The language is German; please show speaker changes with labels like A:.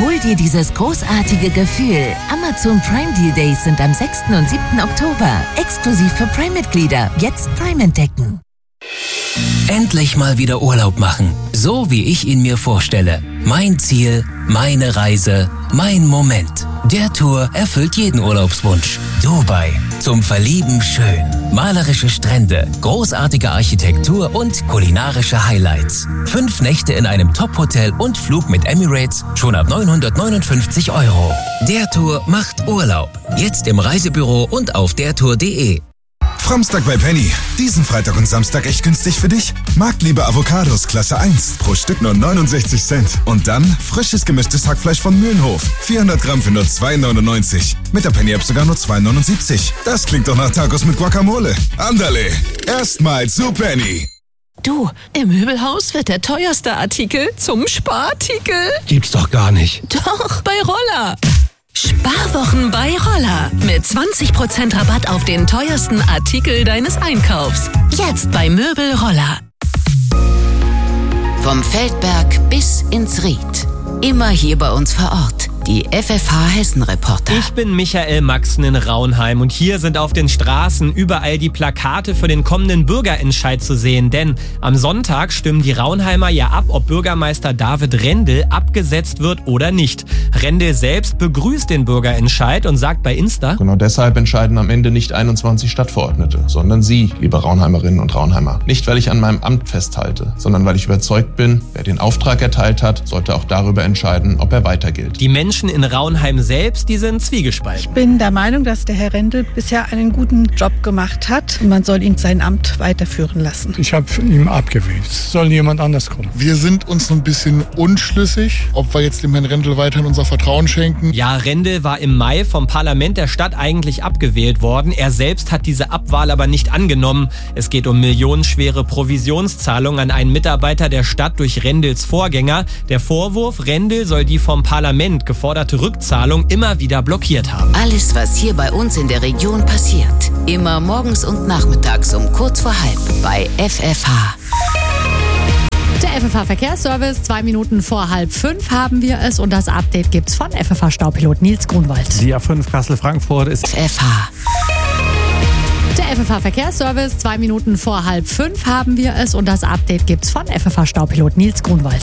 A: Hol dir dieses großartige Gefühl. Amazon Prime Deal Days sind am 6. und 7. Oktober. Exklusiv für Prime-Mitglieder. Jetzt Prime entdecken.
B: Endlich mal wieder Urlaub machen. So wie ich ihn mir vorstelle. Mein Ziel, meine Reise, mein Moment. Der Tour erfüllt jeden Urlaubswunsch. Dubai. Zum Verlieben schön. Malerische Strände, großartige Architektur und kulinarische Highlights. 5 Nächte in einem Top-Hotel und Flug mit Emirates schon ab 959 €. Der Tour macht Urlaub. Jetzt im Reisebüro und auf dertour.de.
C: Framstag bei Penny. Diesen Freitag und Samstag echt günstig für dich. Marktliebe Avocados Klasse 1. Pro Stück nur 69 Cent. Und dann frisches gemischtes Hackfleisch von Mühlenhof. 400 Gramm für nur 2,99. Mit der Penny-App sogar nur 2,79. Das klingt doch nach Tacos mit Guacamole. Andale. Erstmal zu Penny.
D: Du, im Möbelhaus wird der teuerste Artikel zum Sparartikel.
E: Gibt's doch gar nicht.
D: Doch, bei Roller. Sparwochen bei Roller. Mit 20% Rabatt auf den teuersten Artikel deines Einkaufs. Jetzt bei Möbel Roller.
A: Vom Feldberg bis ins Ried. Immer hier bei uns vor Ort. Die FFH Hessen-Reporter.
F: Ich bin Michael Maxen in Raunheim und hier sind auf den Straßen überall die Plakate für den kommenden Bürgerentscheid zu sehen. Denn am Sonntag stimmen die Raunheimer ja ab, ob Bürgermeister David Rendel abgesetzt wird oder nicht. Rendel selbst begrüßt den Bürgerentscheid und sagt bei Insta:
G: Genau deshalb entscheiden am Ende nicht 21 Stadtverordnete, sondern Sie, liebe Raunheimerinnen und Raunheimer. Nicht, weil ich an meinem Amt festhalte, sondern weil ich überzeugt bin, wer den Auftrag erteilt hat, sollte auch darüber entscheiden, ob er weitergilt.
F: Die Menschen in Raunheim selbst, die sind zwiegespalten.
H: Ich bin der Meinung, dass der Herr Rendel bisher einen guten Job gemacht hat und man soll ihn sein Amt weiterführen lassen.
E: Ich habe ihn abgewählt. Es soll jemand anders kommen.
I: Wir sind uns ein bisschen unschlüssig, ob wir jetzt dem Herrn Rendel weiterhin unser Vertrauen schenken.
F: Ja, Rendel war im Mai vom Parlament der Stadt eigentlich abgewählt worden. Er selbst hat diese Abwahl aber nicht angenommen. Es geht um millionenschwere Provisionszahlungen an einen Mitarbeiter der Stadt durch Rendels Vorgänger. Der Vorwurf, Rendel soll die vom Parlament geforderte Rückzahlung immer wieder blockiert haben.
A: Alles, was hier bei uns in der Region passiert. Immer morgens und nachmittags um kurz vor halb bei FFH.
J: Der FFH-Verkehrsservice, 2 Minuten vor 4:30 haben wir es und das Update gibt's von FFH-Staupilot Nils Grunwald.
E: Die A5 Kassel-Frankfurt ist
A: FFH.
J: Der FFH-Verkehrsservice, 2 Minuten vor 4:30 haben wir es und das Update gibt's von FFH-Staupilot Nils Grunwald.